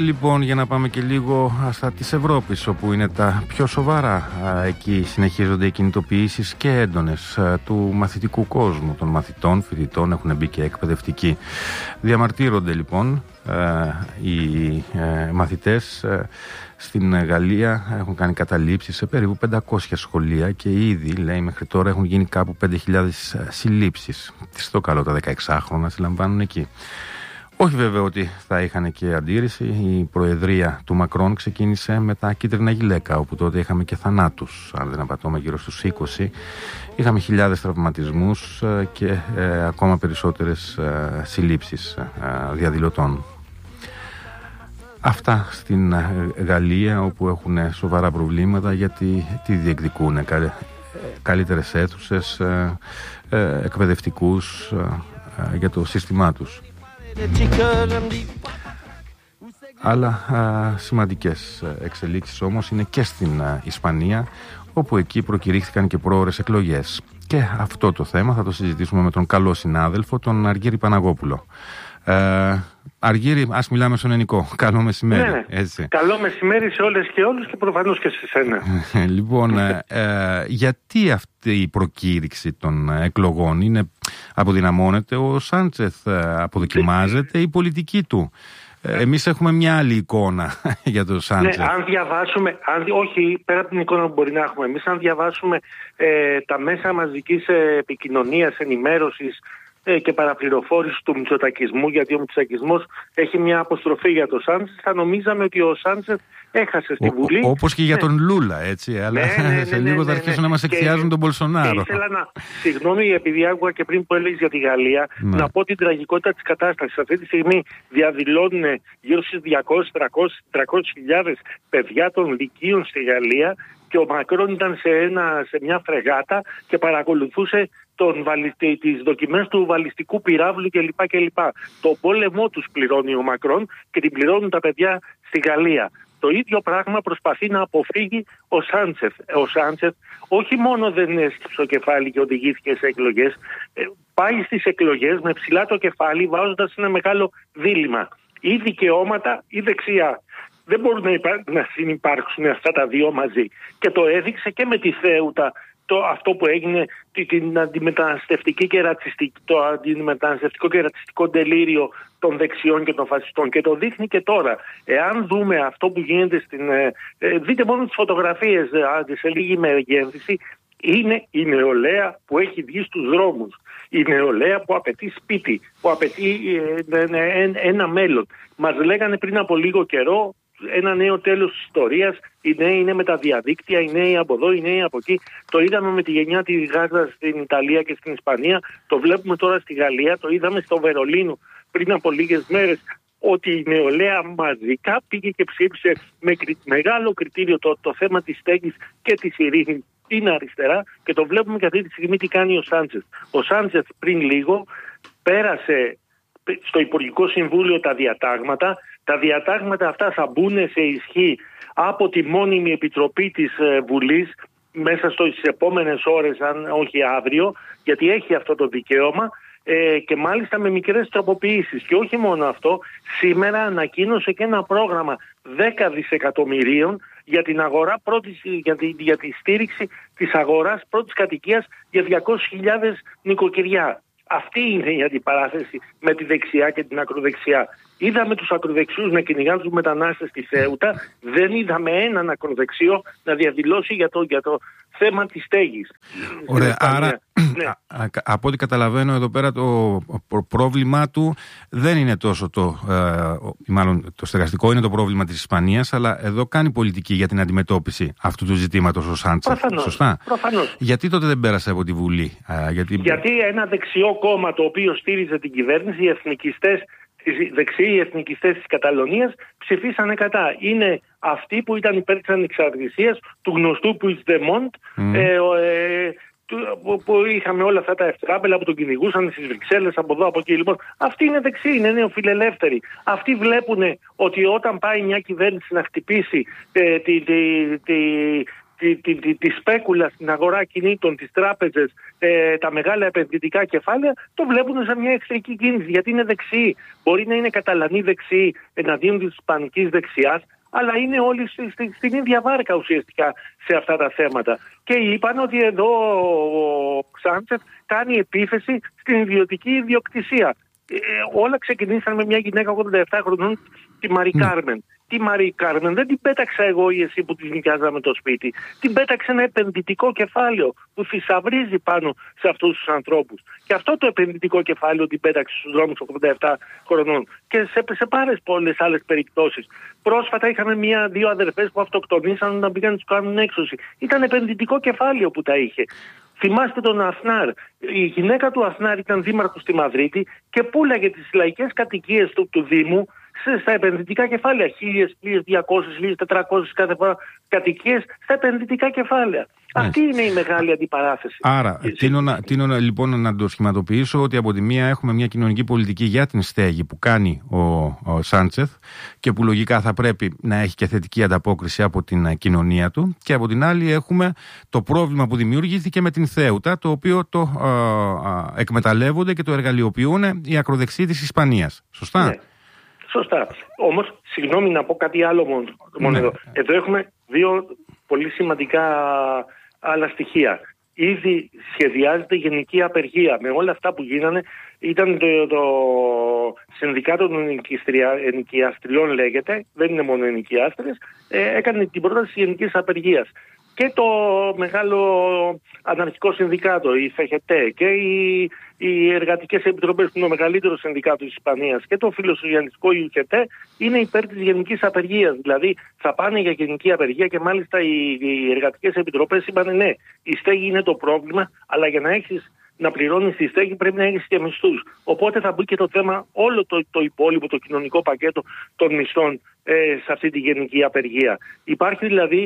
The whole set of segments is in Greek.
Λοιπόν, για να πάμε και λίγο στα της Ευρώπης, όπου είναι τα πιο σοβαρά. Εκεί συνεχίζονται οι κινητοποιήσεις και έντονες του μαθητικού κόσμου, των μαθητών, φοιτητών, έχουν μπει και εκπαιδευτικοί. Διαμαρτύρονται λοιπόν οι μαθητές στην Γαλλία, έχουν κάνει καταλήψεις σε περίπου 500 σχολεία και ήδη, λέει, μέχρι τώρα έχουν γίνει κάπου 5.000 συλλήψεις. Τι στο καλό τα 16χρονα συλλαμβάνουν εκεί. Όχι βέβαια ότι θα είχαν και αντίρρηση. Η προεδρία του Μακρόν ξεκίνησε με τα κίτρινα γυλαίκα, όπου τότε είχαμε και θανάτους, αν δεν απατώμε, γύρω στους 20. Είχαμε χιλιάδες τραυματισμούς και ακόμα περισσότερες συλλήψεις διαδηλωτών. Αυτά στην Γαλλία, όπου έχουν σοβαρά προβλήματα, γιατί τι διεκδικούν? Καλύτερες αίθουσες, εκπαιδευτικούς για το σύστημά τους. Άλλα σημαντικές εξελίξεις όμως είναι και στην Ισπανία, όπου εκεί προκηρύχθηκαν και πρόωρες εκλογές. Και αυτό το θέμα θα το συζητήσουμε με τον καλό συνάδελφο, τον Αργύρη Παναγόπουλο. Αργύρη, ας μιλάμε στον ελληνικό. Καλό μεσημέρι. Ναι, έτσι. Καλό μεσημέρι σε όλες και όλους και προφανώς και σε σένα. Λοιπόν, γιατί αυτή η προκήρυξη των εκλογών είναι, αποδυναμώνεται ο Σάντσεθ, αποδοκιμάζεται η πολιτική του? Εμείς έχουμε μια άλλη εικόνα για τον Σάντσεθ. Ναι, αν διαβάσουμε, όχι πέρα από την εικόνα που μπορεί να έχουμε εμείς, αν διαβάσουμε τα μέσα μαζικής επικοινωνίας, ενημέρωσης και παραπληροφόρηση του μητσοτακισμού, γιατί ο μητσοτακισμός έχει μια αποστροφή για τον Σάντσεθ, θα νομίζαμε ότι ο Σάντσεθ έχασε στη Βουλή. Όπως και για τον Λούλα, έτσι, αλλά σε λίγο θα αρχίσουν να μας εκθιάζουν τον Μπολσονάρο. Ήθελα συγγνώμη, επειδή άκουγα και πριν που έλεγες για τη Γαλλία, να πω την τραγικότητα της κατάστασης. Αυτή τη στιγμή διαδηλώνουν γύρω στις 200-300.000 παιδιά των λυκείων στη Γαλλία και ο Μακρόν ήταν σε μια φρεγάτα και παρακολουθούσε τις δοκιμές του βαλιστικού πυράβλου κλπ. Το πόλεμό τους πληρώνει ο Μακρόν και την πληρώνουν τα παιδιά στη Γαλλία. Το ίδιο πράγμα προσπαθεί να αποφύγει ο Σάντσεθ. Ο Σάντσεθ όχι μόνο δεν έσκυψε το κεφάλι και οδηγήθηκε σε εκλογές, πάει στις εκλογές με ψηλά το κεφάλι, βάζοντας ένα μεγάλο δίλημμα. Ή δικαιώματα ή δεξιά. Δεν μπορούν να συνυπάρξουν αυτά τα δύο μαζί. Και το έδειξε και με τη Θέουτα, αυτό που έγινε, το αντιμεταναστευτικό και ρατσιστικό τελείριο των δεξιών και των φασιστών. Και το δείχνει και τώρα. Εάν δούμε αυτό που γίνεται δείτε μόνο τις φωτογραφίες σε λίγη μεγέθυνση, είναι η νεολαία που έχει βγει στους δρόμους. Η νεολαία που απαιτεί σπίτι, που απαιτεί ένα μέλλον. Μας λέγανε πριν από λίγο καιρό, ένα νέο τέλος της ιστορίας, οι νέοι είναι με τα διαδίκτυα, οι νέοι από εδώ, οι νέοι από εκεί. Το είδαμε με τη γενιά τη Γάζα στην Ιταλία και στην Ισπανία, το βλέπουμε τώρα στη Γαλλία, το είδαμε στο Βερολίνο πριν από λίγες μέρες, ότι η νεολαία μαζικά πήγε και ψήφισε με μεγάλο κριτήριο το θέμα της στέγης και της ειρήνης στην αριστερά, και το βλέπουμε και αυτή τη στιγμή τι κάνει ο Σάντσεθ. Ο Σάντσεθ πριν λίγο πέρασε στο Υπουργικό Συμβούλιο τα διατάγματα. Τα διατάγματα αυτά θα μπουν σε ισχύ από τη μόνιμη επιτροπή της Βουλής μέσα στις επόμενες ώρες, αν όχι αύριο, γιατί έχει αυτό το δικαίωμα, και μάλιστα με μικρές τροποποιήσεις. Και όχι μόνο αυτό, σήμερα ανακοίνωσε και ένα πρόγραμμα 10 δισεκατομμυρίων για την αγορά για τη στήριξη της αγοράς πρώτης κατοικίας για 200.000 νοικοκυριά. Αυτή είναι η αντιπαράθεση με τη δεξιά και την ακροδεξιά. Είδαμε τους ακροδεξιούς να κυνηγάνε τους μετανάστες στη Θέουτα, δεν είδαμε έναν ακροδεξιό να διαδηλώσει για το θέμα της στέγης. Ωραία, άρα από ό,τι καταλαβαίνω εδώ πέρα το πρόβλημά του δεν είναι τόσο μάλλον το στεγαστικό είναι το πρόβλημα της Ισπανίας, αλλά εδώ κάνει πολιτική για την αντιμετώπιση αυτού του ζητήματος ο Σάντσεθ. Σωστά. Προφανώς. Γιατί τότε δεν πέρασε από τη Βουλή? Γιατί ένα δεξιό κόμμα το οποίο στήριζε την κυβέρνηση, οι δεξιοί εθνικιστές της Καταλωνίας ψηφίσανε κατά. Είναι αυτοί που ήταν υπέρ της ανεξαρτησίας του γνωστού Puigdemont, που είχαμε όλα αυτά τα ευτράπελα που τον κυνηγούσαν στις Βρυξέλλες από εδώ από εκεί. Λοιπόν, αυτοί είναι δεξιοί, είναι νεοφιλελεύθεροι. Αυτοί βλέπουν ότι όταν πάει μια κυβέρνηση να χτυπήσει τη σπέκουλα στην αγορά κινήτων, τις τράπεζες, τα μεγάλα επενδυτικά κεφάλαια, το βλέπουν σε μια εχθρική κίνηση. Γιατί είναι δεξιοί. Μπορεί να είναι καταλανοί δεξιοί εναντίον της ισπανικής δεξιάς, αλλά είναι όλοι στην ίδια βάρκα ουσιαστικά σε αυτά τα θέματα. Και είπαν ότι εδώ ο Σάντσεφ κάνει επίθεση στην ιδιωτική ιδιοκτησία. Όλα ξεκινήσαν με μια γυναίκα 87 χρονών, τη Μαρί Κάρμεν. Τη Μαρί Κάρμεν δεν την πέταξα εγώ ή εσύ που τη νοικιάζαμε το σπίτι. Την πέταξε ένα επενδυτικό κεφάλαιο που θησαυρίζει πάνω σε αυτούς τους ανθρώπους. Και αυτό το επενδυτικό κεφάλαιο την πέταξε στους δρόμους 87 χρονών. Και σε πάρα πολλές άλλες περιπτώσεις. Πρόσφατα είχαμε δύο αδερφές που αυτοκτονήσαν να πήγαν να τους κάνουν έξωση. Ήταν επενδυτικό κεφάλαιο που τα είχε. Θυμάστε τον Ασνάρ. Η γυναίκα του Ασνάρ ήταν δήμαρχος στη Μαδρίτη και πούλαγε τις λαϊκές κατοικίες του Δήμου στα επενδυτικά κεφάλαια. 1.200, 1.400 κάθε φορά κατοικίες στα επενδυτικά κεφάλαια. Αυτή είναι η μεγάλη αντιπαράθεση. Άρα, τείνω λοιπόν να το σχηματοποιήσω ότι από τη μία έχουμε μια κοινωνική πολιτική για την στέγη που κάνει ο Σάντσεφ και που λογικά θα πρέπει να έχει και θετική ανταπόκριση από την κοινωνία του, και από την άλλη έχουμε το πρόβλημα που δημιουργήθηκε με την Θέουτα, το οποίο το εκμεταλλεύονται και το εργαλειοποιούν οι ακροδεξιοί της Ισπανίας. Σωστά? Ναι. Σωστά. Όμως, συγγνώμη να πω κάτι άλλο μόνο εδώ. Εδώ έχουμε δύο πολύ σημαντικά άλλα στοιχεία. Ήδη σχεδιάζεται γενική απεργία. Με όλα αυτά που γίνανε, ήταν το Συνδικάτο των Ενοικιαστριών λέγεται, δεν είναι μόνο ενοικιάστρες, έκανε την πρόταση γενικής απεργίας. Και το μεγάλο αναρχικό συνδικάτο, η ΦΕΧΕΤΕ, και οι εργατικές επιτροπές που είναι το μεγαλύτερο συνδικάτο της Ισπανίας, και το φιλοσοσιαλιστικό ΙΟΚΕΤΕ είναι υπέρ της γενικής απεργίας. Δηλαδή θα πάνε για γενική απεργία και μάλιστα οι εργατικές επιτροπές είπαν ναι, η στέγη είναι το πρόβλημα, αλλά για να πληρώνεις τη στέγη πρέπει να έχεις και μισθούς. Οπότε θα μπει και το θέμα όλο το υπόλοιπο, το κοινωνικό πακέτο των μισθών σε αυτή τη γενική απεργία. Υπάρχει δηλαδή,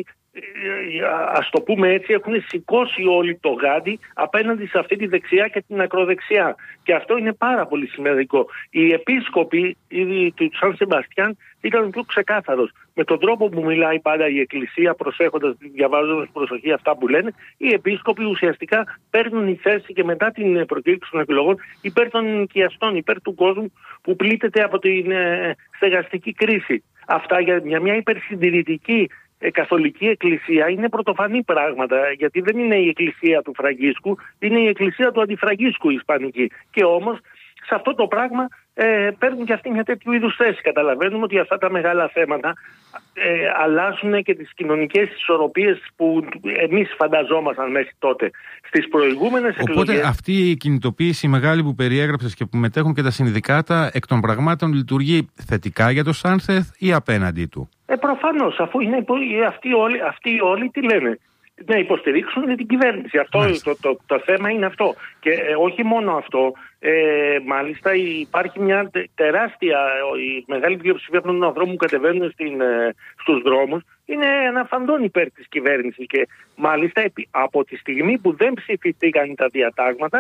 ας το πούμε έτσι, έχουν σηκώσει όλοι το γάντι απέναντι σε αυτή τη δεξιά και την ακροδεξιά. Και αυτό είναι πάρα πολύ σημαντικό. Οι επίσκοποι του Σαν Σεμπαστιάν ήταν πιο ξεκάθαρος. Με τον τρόπο που μιλάει πάντα η Εκκλησία, προσέχοντας, διαβάζοντας προσοχή αυτά που λένε, οι επίσκοποι ουσιαστικά παίρνουν η θέση και μετά την προκήρυξη των εκλογών υπέρ των ενοικιαστών, υπέρ του κόσμου που πλήττεται από την στεγαστική κρίση. Αυτά για μια υπερσυντηρητική καθολική εκκλησία είναι πρωτοφανή πράγματα, γιατί δεν είναι η εκκλησία του Φραγκίσκου, είναι η εκκλησία του Αντιφραγκίσκου η ισπανική. Και όμως σε αυτό το πράγμα παίρνουν και αυτοί μια τέτοιου είδους θέση. Καταλαβαίνουμε ότι αυτά τα μεγάλα θέματα αλλάζουν και τις κοινωνικές ισορροπίες που εμείς φανταζόμασταν μέχρι τότε. Στις προηγούμενες εκλογές. Οπότε αυτή η κινητοποίηση μεγάλη που περιέγραψες και που μετέχουν και τα συνδικάτα, εκ των πραγμάτων λειτουργεί θετικά για το Σάντσεφ ή απέναντί του? Προφανώς, αφού είναι αυτοί όλοι τι λένε? Να υποστηρίξουν την κυβέρνηση. Αυτό το θέμα είναι αυτό. Και όχι μόνο αυτό, μάλιστα υπάρχει μια τεράστια, η μεγάλη πλειοψηφία των ανθρώπων που κατεβαίνουν στους δρόμους είναι αναφαντών υπέρ της κυβέρνησης. Και μάλιστα από τη στιγμή που δεν ψηφιστήκαν τα διατάγματα,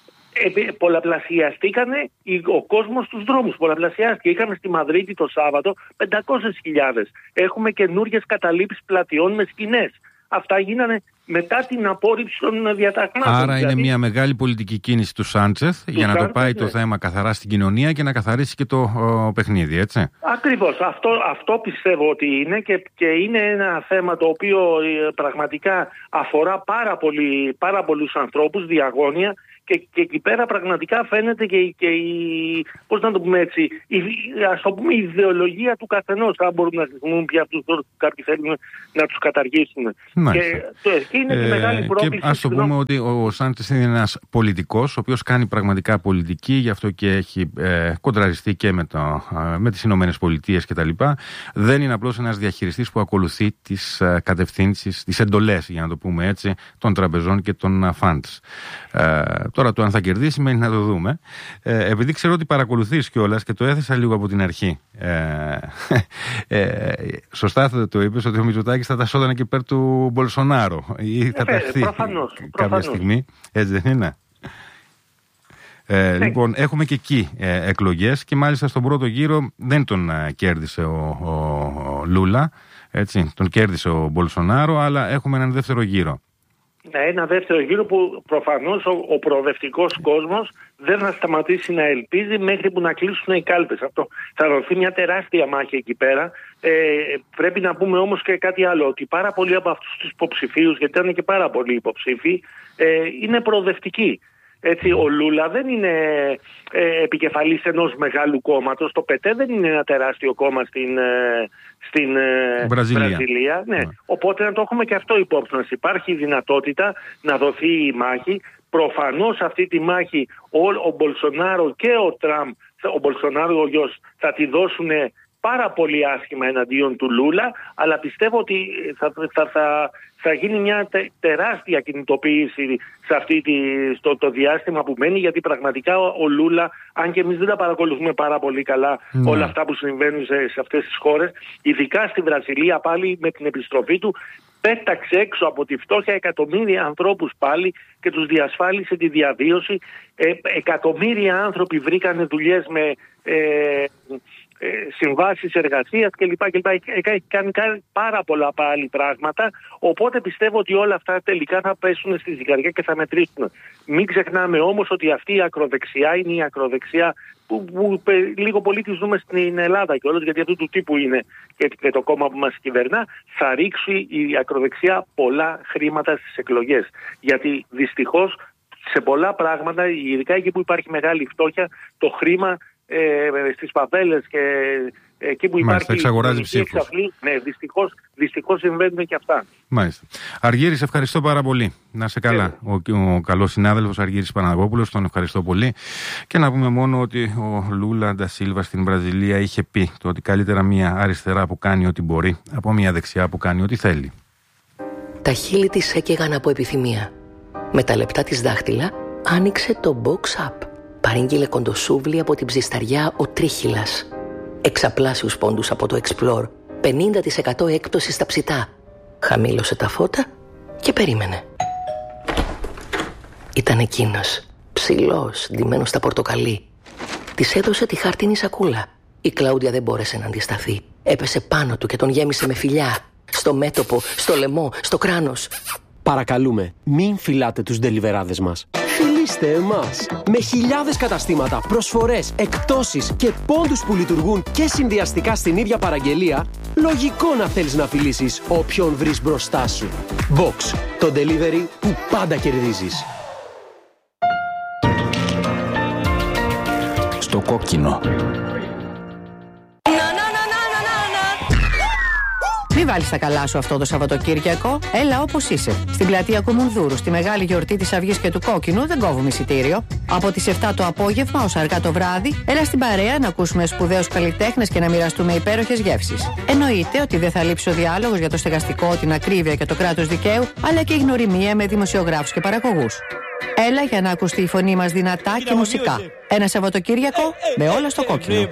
πολλαπλασιαστήκανε ο κόσμος στους δρόμους. Πολλαπλασιάστηκε. Είχαμε στη Μαδρίτη το Σάββατο 500.000. Έχουμε καινούριες καταλήψεις πλατιών με σκηνές. Αυτά γίνανε μετά την απόρριψη των διαταγμάτων. Άρα είναι μια μεγάλη πολιτική κίνηση του Σάντσεφ για να το πάει το θέμα καθαρά στην κοινωνία και να καθαρίσει και το παιχνίδι, έτσι. Ακριβώς. Αυτό πιστεύω ότι είναι και είναι ένα θέμα το οποίο πραγματικά αφορά πάρα πολλούς ανθρώπους διαγώνια. Και εκεί πέρα πραγματικά φαίνεται και η, πώς να το πούμε έτσι, ας το πούμε, η ιδεολογία του καθενός. Αν μπορούμε να χρησιμοποιούμε πια αυτούς που κάποιοι θέλουν να τους καταργήσουν. Και είναι τη μεγάλη πρόκληση. Και ας το πούμε ότι ο Σάντσεφ είναι ένας πολιτικός, ο οποίος κάνει πραγματικά πολιτική, γι' αυτό και έχει κοντραριστεί και με τις Ηνωμένες Πολιτείες κτλ. Δεν είναι απλώς ένας διαχειριστής που ακολουθεί τις κατευθύνσεις, τις εντολές, για να το πούμε έτσι, των τραπεζών και των funds. Τώρα το αν θα κερδίσει μένει να το δούμε. Επειδή ξέρω ότι παρακολουθείς κιόλας και το έθεσα λίγο από την αρχή. Σωστά το είπες ότι ο Μητσοτάκης θα τα σώδανε και υπέρ του Μπολσονάρο ή θα ταχθεί κάποια στιγμή. Έτσι δεν είναι? Λοιπόν, έχουμε και εκεί εκλογές και μάλιστα στον πρώτο γύρο δεν τον κέρδισε ο Λούλα, έτσι, τον κέρδισε ο Μπολσονάρο, αλλά έχουμε έναν δεύτερο γύρο. Ένα δεύτερο γύρο που προφανώς ο προοδευτικός κόσμος δεν θα σταματήσει να ελπίζει μέχρι που να κλείσουν οι κάλπες. Αυτό θα δοθεί μια τεράστια μάχη εκεί πέρα. Πρέπει να πούμε όμως και κάτι άλλο, ότι πάρα πολλοί από αυτούς τους υποψηφίους, γιατί ήταν και πάρα πολλοί υποψήφοι, είναι προοδευτικοί. Έτσι, ο Λούλα δεν είναι επικεφαλής ενός μεγάλου κόμματος. Το ΠΕΤΕ δεν είναι ένα τεράστιο κόμμα στην Βραζιλία. Ναι. Οπότε να το έχουμε και αυτό υπόψη μας. Υπάρχει η δυνατότητα να δοθεί η μάχη. Προφανώς αυτή τη μάχη ο Μπολσονάρο και ο Τραμπ, ο Μπολσονάρο ο γιος, θα τη δώσουν πάρα πολύ άσχημα εναντίον του Λούλα, αλλά πιστεύω ότι θα γίνει μια τεράστια κινητοποίηση στο διάστημα που μένει, γιατί πραγματικά ο Λούλα, αν και εμείς δεν τα παρακολουθούμε πάρα πολύ καλά όλα αυτά που συμβαίνουν σε αυτές τις χώρες, ειδικά στη Βραζιλία πάλι με την επιστροφή του, πέταξε έξω από τη φτώχεια εκατομμύρια ανθρώπους πάλι και τους διασφάλισε τη διαβίωση. Εκατομμύρια άνθρωποι βρήκανε δουλειές με συμβάσεις εργασίας κλπ. Έχει κάνει πάρα πολλά πάλι πράγματα. Οπότε πιστεύω ότι όλα αυτά τελικά θα πέσουν στη ζυγαριά και θα μετρήσουν. Μην ξεχνάμε όμως ότι αυτή η ακροδεξιά είναι η ακροδεξιά που λίγο πολύ τη ζούμε στην Ελλάδα κιόλας, γιατί αυτού του τύπου είναι και το κόμμα που μας κυβερνά. Θα ρίξει η ακροδεξιά πολλά χρήματα στις εκλογές. Γιατί δυστυχώς σε πολλά πράγματα, ειδικά εκεί που υπάρχει μεγάλη φτώχεια, το χρήμα στις παπέλες και εκεί που υπάρχει εξαγοράζει ψήφους. Ναι, δυστυχώς συμβαίνουν και αυτά. Μάλιστα. Αργύρη, σε ευχαριστώ πάρα πολύ. Να είσαι καλά. Ο καλός συνάδελφος Αργύρης Παναγόπουλος, τον ευχαριστώ πολύ. Και να πούμε μόνο ότι ο Λούλα ντα Σίλβα στην Βραζιλία είχε πει το ότι καλύτερα μια αριστερά που κάνει ό,τι μπορεί από μια δεξιά που κάνει ό,τι θέλει. Τα χείλη της έκαιγαν από επιθυμία. Με τα λεπτά της δάχτυλα άνοιξε το box up. Παρήγγειλε κοντοσούβλι από την ψισταριά ο Τρίχυλας. Εξαπλάσιους πόντους από το Explore. 50% έκπτωση στα ψητά. Χαμήλωσε τα φώτα και περίμενε. Ήταν εκείνος, ψηλός, ντυμένος στα πορτοκαλί. Της έδωσε τη χάρτινη σακούλα. Η Κλάουντια δεν μπόρεσε να αντισταθεί. Έπεσε πάνω του και τον γέμισε με φιλιά. Στο μέτωπο, στο λαιμό, στο κράνος. Παρακαλούμε, μην φυλάτε τους ντελιβεράδες μας. Φιλήστε εμάς. Με χιλιάδες καταστήματα, προσφορές, εκπτώσεις και πόντους που λειτουργούν και συνδυαστικά στην ίδια παραγγελία, λογικό να θέλεις να φιλήσεις όποιον βρεις μπροστά σου. Box, το delivery που πάντα κερδίζεις. Στο κόκκινο. Μη βάλεις τα καλά σου αυτό το Σαββατοκύριακο. Έλα όπως είσαι. Στην πλατεία Κουμουνδούρου, στη μεγάλη γιορτή της Αυγής και του Κόκκινου, δεν κόβουμε εισιτήριο. Από τις 7 το απόγευμα ως αργά το βράδυ, έλα στην παρέα να ακούσουμε σπουδαίους καλλιτέχνες και να μοιραστούμε υπέροχες γεύσεις. Εννοείται ότι δεν θα λείψει ο διάλογος για το στεγαστικό, την ακρίβεια και το κράτος δικαίου, αλλά και η γνωριμία με δημοσιογράφους και παραγωγούς. Έλα για να ακουστεί η φωνή μας δυνατά και μουσικά. Ένα Σαββατοκύριακο με όλα στο κόκκινο.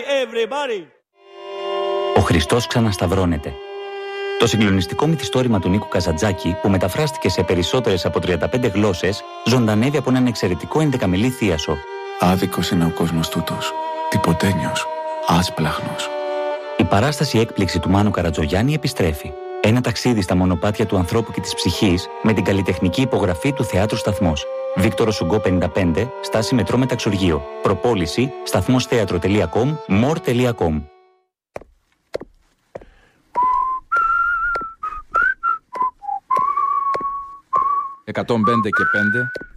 Ο Χριστός ξανασταυρώνεται. Το συγκλονιστικό μυθιστόρημα του Νίκου Καζαντζάκη, που μεταφράστηκε σε περισσότερες από 35 γλώσσες, ζωντανεύει από έναν εξαιρετικό 11μηλή θίασο. Άδικος είναι ο κόσμος τούτος. Τυποτένιος. Άσπλαχνος. Η παράσταση έκπληξη του Μάνου Καρατζογιάννη επιστρέφει. Ένα ταξίδι στα μονοπάτια του ανθρώπου και της ψυχής, με την καλλιτεχνική υπογραφή του Θεάτρου Σταθμός. Βίκτορο Σουγκό 55, στάση μετρό Μεταξουργείο. Προπόληση σταθμostheatro.com, more.com. 105 και 5.